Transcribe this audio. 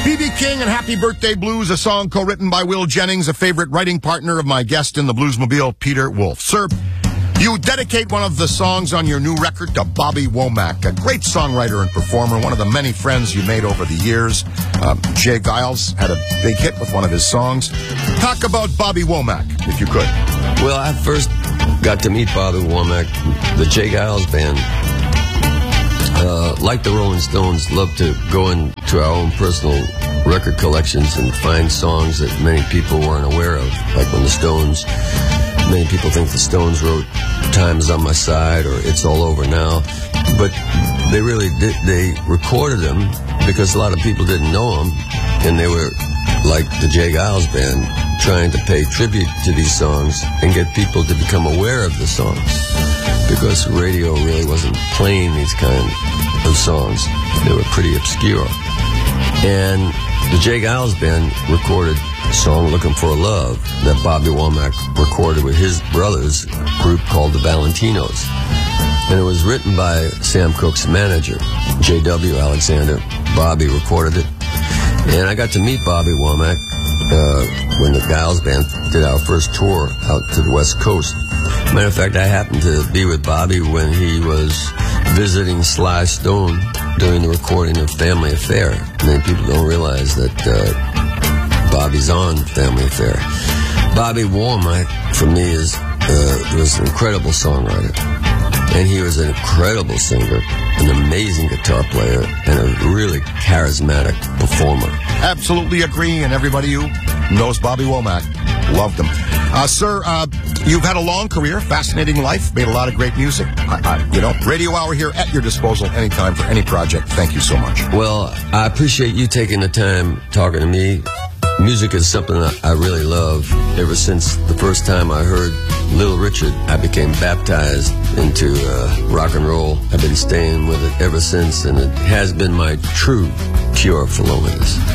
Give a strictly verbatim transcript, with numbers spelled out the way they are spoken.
B B King and Happy Birthday Blues, a song co-written by Will Jennings, a favorite writing partner of my guest in the Bluesmobile, Peter Wolf. Sir, you dedicate one of the songs on your new record to Bobby Womack, a great songwriter and performer, one of the many friends you made over the years. Um, Jay Giles had a big hit with one of his songs. Talk about Bobby Womack, if you could. Well, I first got to meet Bobby Womack, the Jay Giles band. Uh, like the Rolling Stones, love to go into our own personal record collections and find songs that many people weren't aware of. Like when the Stones, many people think the Stones wrote Time Is On My Side or It's All Over Now, but they really did. They recorded them because a lot of people didn't know them, and they were, like the Jay Giles band, trying to pay tribute to these songs and get people to become aware of the songs, because radio really wasn't playing these kind of songs. They were pretty obscure. And the Jay Giles band recorded a song, Looking for a Love, that Bobby Womack recorded with his brothers, a group called the Valentinos. And it was written by Sam Cooke's manager, J W Alexander. Bobby recorded it. And I got to meet Bobby Womack uh, when the Giles band did our first tour out to the West Coast. Matter of fact, I happened to be with Bobby when he was visiting Sly Stone during the recording of Family Affair. Many people don't realize that uh, Bobby's on Family Affair. Bobby Womack, for me, is uh, was an incredible songwriter. And he was an incredible singer, an amazing guitar player, and a really charismatic performer. Absolutely agree, and everybody who knows Bobby Womack loved him. Uh, sir, uh, you've had a long career, fascinating life, made a lot of great music. I, I, you know, Radio Hour here at your disposal anytime for any project. Thank you so much. Well, I appreciate you taking the time talking to me. Music is something that I really love. Ever since the first time I heard Little Richard, I became baptized into uh, rock and roll. I've been staying with it ever since, and it has been my true cure for loneliness.